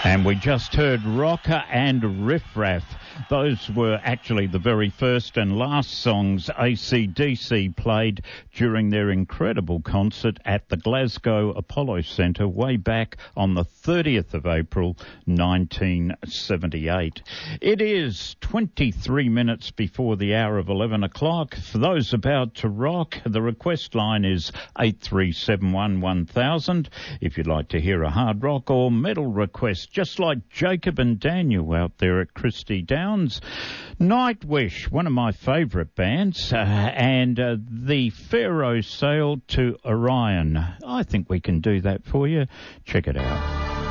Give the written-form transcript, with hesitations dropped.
And we just heard Rocker and Riff Raff. Those were actually the very first and last songs AC/DC played during their incredible concert at the Glasgow Apollo Centre way back on the 30th of April 1978. It is 23 minutes before the hour of 11 o'clock. For those about to rock, the request line is 8371 1000. If you'd like to hear a hard rock or metal request, just like Jacob and Daniel out there at Christie Downs. Nightwish, one of my favourite bands, and the Pharaoh Sail to Orion. I think we can do that for you. Check it out.